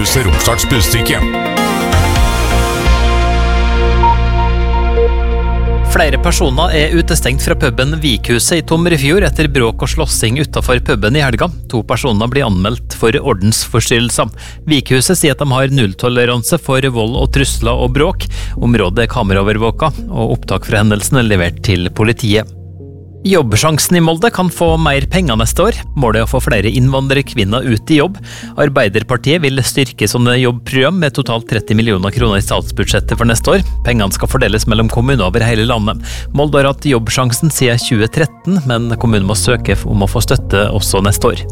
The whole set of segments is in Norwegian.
Kulturhuset Romsdals Budstikke. Flere personer er utestengt fra puben Vikhuset i Tomrefjord etter bråk og slåssing utenfor puben i helga. 2 personer blir anmeldt for ordensforstyrrelser. Vikhuset sier at de har nulltoleranse for vold og trusler og bråk. Området er kameraovervåka, og opptak fra hendelsen er levert til politiet. Jobbsjansen i Molde kan få mer penger neste år. Målet er å få flere innvandrerkvinner ut i jobb. Arbeiderpartiet vil styrke sånne jobbprogram med totalt 30 millioner kroner i statsbudsjettet for neste år. Pengene skal fordeles mellom kommuner over hele landet. Molde har hatt jobbsjansen siden 2013, men kommunen må søke om å få støtte også neste år.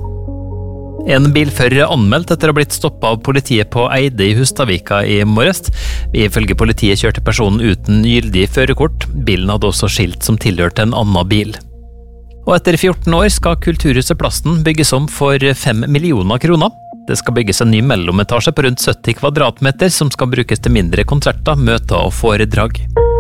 En bilfører er anmeldt etter å ha blitt stoppet av politiet på Eide i Hustadvika i morges. Ifølge politiet kjørte personen uten gyldig førerkort. Bilen hadde også skilt som tilhørte en annen bil. Og etter 14 år skal Kulturhuset Plassen bygges om for 5 millioner kroner. Det skal bygges en ny mellometasje på rundt 70 kvadratmeter som skal brukes til mindre konserter, møter og foredrag.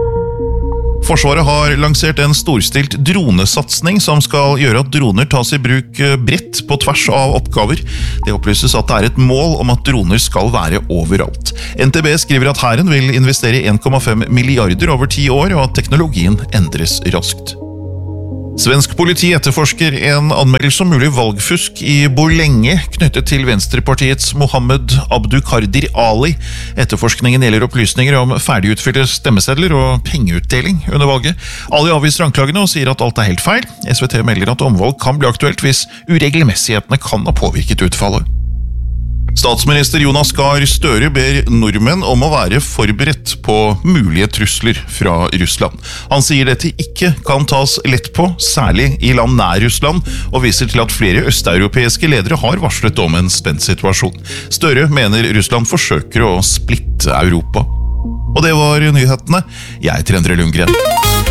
Forsvaret har lansert en storstilt dronesatsning som skal gjøre at droner tas i bruk bredt på tvers av oppgaver. Det opplyses at det er et mål om at droner skal være overalt. NTB skriver at hæren vil investere 1,5 milliarder over 10 år, og at teknologien endres raskt. Svensk politi etterforsker en anmeldelse om mulig valgfusk i Borlänge knyttet til Venstrepartiets Mohammed Abduqaadir Ali. Etterforskningen gjelder opplysninger om ferdigutfylte stemmesedler og pengeutdeling under valget. Ali avviser anklagene og sier at alt er helt feil. SVT melder at omvalg kan bli aktuelt hvis uregelmessighetene kan ha påvirket utfallet. Statsminister Jonas Gahr Støre ber nordmenn om å være forberedt på mulige trusler fra Russland. Han sier dette ikke kan tas lett på, særlig i land nær Russland, og viser til at flere østeuropeiske ledere har varslet om en spent situasjon. Støre mener Russland forsøker å splitte Europa. Og det var nyhetene. Jeg heter Endre Lundgren.